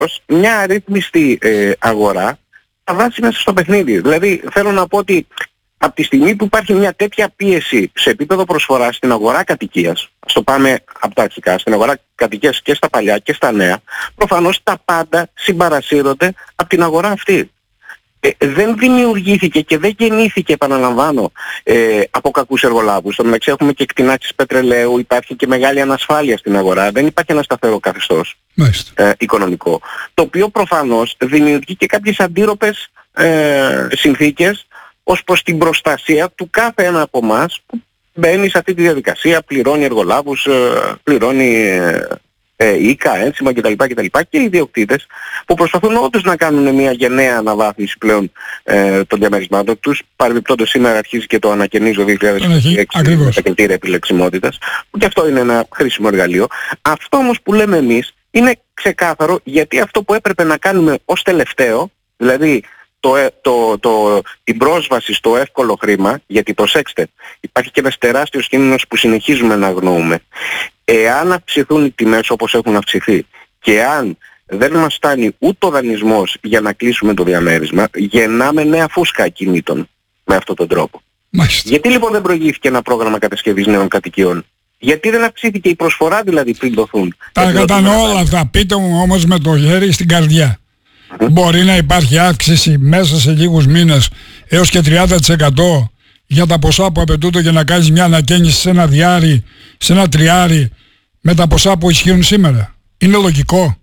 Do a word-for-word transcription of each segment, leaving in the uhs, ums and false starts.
μια αρρύθμιστη ε, αγορά θα βάσει μέσα στο παιχνίδι. Δηλαδή θέλω να πω ότι από τη στιγμή που υπάρχει μια τέτοια πίεση σε επίπεδο προσφοράς στην αγορά κατοικίας, ας το πάμε από τα αρχικά, στην αγορά κατοικίας και στα παλιά και στα νέα, προφανώς τα πάντα συμπαρασύρονται από την αγορά αυτή. Ε, δεν δημιουργήθηκε και δεν γεννήθηκε, επαναλαμβάνω, ε, από κακούς εργολάβους. Στο μεταξύ έχουμε και εκτινάξεις πετρελαίου, υπάρχει και μεγάλη ανασφάλεια στην αγορά, δεν υπάρχει ένα σταθερό καθεστώς ε, οικονομικό. Το οποίο προφανώς δημιουργεί και κάποιες αντίρροπες ε, συνθήκες ως προς την προστασία του κάθε ένα από εμάς που μπαίνει σε αυτή τη διαδικασία, πληρώνει εργολάβους, ε, πληρώνει ε, ε, οίκα, ένσημα κτλ. κτλ. Και οι ιδιοκτήτες που προσπαθούν όντως να κάνουν μια γενναία αναβάθμιση πλέον ε, των διαμερισμάτων τους. Παρεμπιπτόντως σήμερα αρχίζει και το ανακαινίζω δύο χιλιάδες είκοσι έξι με τα κριτήρια επιλεξιμότητας, που και αυτό είναι ένα χρήσιμο εργαλείο. Αυτό όμως που λέμε εμείς είναι ξεκάθαρο, γιατί αυτό που έπρεπε να κάνουμε ως τελευταίο, δηλαδή Το, το, το, την πρόσβαση στο εύκολο χρήμα, γιατί προσέξτε, υπάρχει και ένας τεράστιος κίνδυνος που συνεχίζουμε να αγνοούμε. Εάν αυξηθούν οι τιμές όπως έχουν αυξηθεί και αν δεν μας φτάνει ούτε ο δανεισμός για να κλείσουμε το διαμέρισμα, γεννάμε νέα φούσκα ακινήτων με αυτόν τον τρόπο. Μάλιστα. Γιατί λοιπόν δεν προηγήθηκε ένα πρόγραμμα κατασκευής νέων κατοικιών? Γιατί δεν αυξήθηκε η προσφορά δηλαδή πριν δοθούν? Τα κατανοώ όλα αυτά. Πείτε μου όμως με το χέρι στην καρδιά. Mm-hmm. Μπορεί να υπάρχει αύξηση μέσα σε λίγους μήνες έως και τριάντα τοις εκατό για τα ποσά που απαιτούνται για να κάνεις μια ανακαίνιση σε ένα διάρι, σε ένα τριάρι με τα ποσά που ισχύουν σήμερα? Είναι λογικό?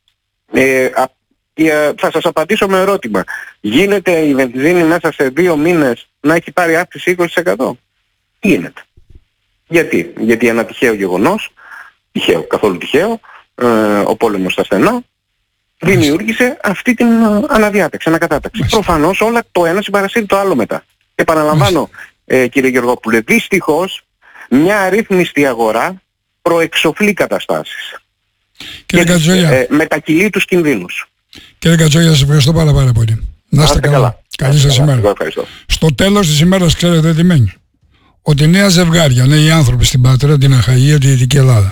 Ε, α, ε, θα σας απαντήσω με ερώτημα. Γίνεται η βενζίνη μέσα σε δύο μήνες να έχει πάρει αύξηση είκοσι τοις εκατό? Γίνεται. Γιατί? Γιατί ένα τυχαίο γεγονός, τυχαίο, καθόλου τυχαίο, ε, ο πόλεμος στα στενά, δημιούργησε αυτή την αναδιάταξη, ανακατάταξη. Μάλιστα. Προφανώς όλα το ένα συμπαρασύρει το άλλο μετά. Επαναλαμβάνω, ε, κύριε Γεωργόπουλε, δυστυχώς μια αρρύθμιστη αγορά προεξοφλεί καταστάσεις. Κύριε Κατζόγια, ε, μετακυλεί τους κινδύνους. Κύριε Κατζόγια, σας ευχαριστώ πάρα, πάρα πολύ. Να είστε καλά. καλά. Καλή σας ημέρα. Στο τέλος της ημέρας, ξέρετε τι μένει? Ότι νέα ζευγάρια, νέοι άνθρωποι στην Πάτρα, την Αχαΐα, τη Δυτική Ελλάδα,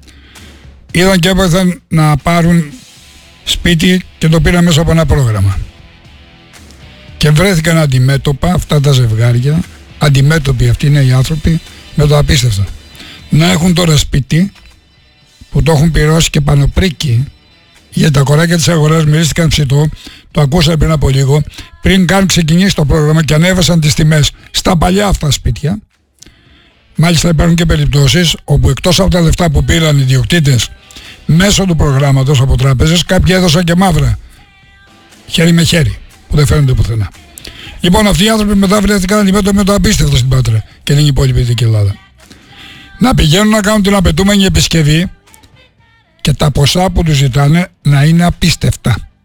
είδαν και έπαθαν να πάρουν σπίτι και το πήραν μέσα από ένα πρόγραμμα. Και βρέθηκαν αντιμέτωπα αυτά τα ζευγάρια, αντιμέτωποι αυτοί είναι οι άνθρωποι, με το απίστευτο. Να έχουν τώρα σπίτι που το έχουν πληρώσει και πανοπρίκη, γιατί τα κοράκια της αγοράς μυρίστηκαν ψητό, το ακούσαμε πριν από λίγο, πριν καν ξεκινήσει το πρόγραμμα και ανέβασαν τις τιμές στα παλιά αυτά σπίτια. Μάλιστα υπάρχουν και περιπτώσεις όπου εκτός από τα λεφτά που πήραν οι ιδιοκτήτες μέσω του προγράμματος από τράπεζες, κάποιοι έδωσαν και μαύρα, χέρι με χέρι, που δεν φαίνονται πουθενά. Λοιπόν, αυτοί οι άνθρωποι μετά βρέθηκαν αντιμέτωποι με το απίστευτο στην Πάτρα και την υπόλοιπη Δυτική Ελλάδα. Να πηγαίνουν να κάνουν την απαιτούμενη επισκευή και τα ποσά που τους ζητάνε να είναι απίστευτα.